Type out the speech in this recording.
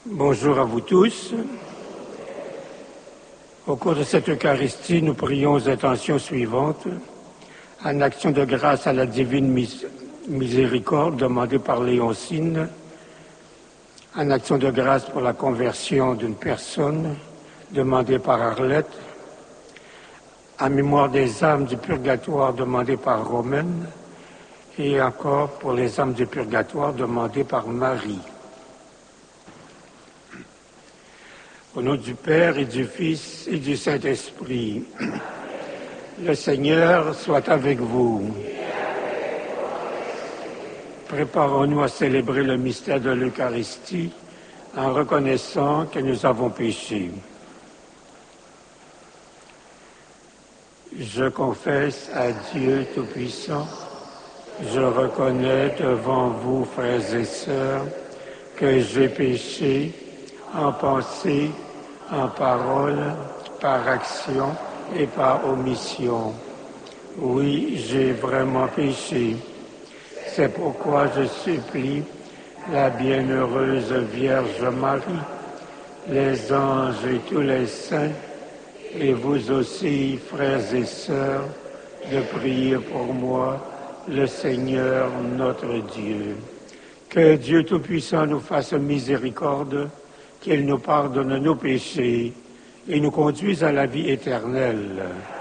Bonjour à vous tous. Au cours de cette Eucharistie, nous prions aux intentions suivantes. En action de grâce à la divine miséricorde demandée par Léontine, en action de grâce pour la conversion d'une personne demandée par Arlette, en mémoire des âmes du purgatoire demandées par Romaine, et encore pour les âmes du purgatoire demandées par Marie. Au nom du Père et du Fils et du Saint-Esprit, le Seigneur soit avec vous. Préparons-nous à célébrer le mystère de l'Eucharistie en reconnaissant que nous avons péché. Je confesse à Dieu Tout-Puissant, je reconnais devant vous, frères et sœurs, que j'ai péché en pensée, en parole, par action et par omission. Oui, j'ai vraiment péché. C'est pourquoi je supplie la bienheureuse Vierge Marie, les anges et tous les saints, et vous aussi, frères et sœurs, de prier pour moi, le Seigneur notre Dieu. Que Dieu Tout-Puissant nous fasse miséricorde, qu'il nous pardonne nos péchés et nous conduise à la vie éternelle.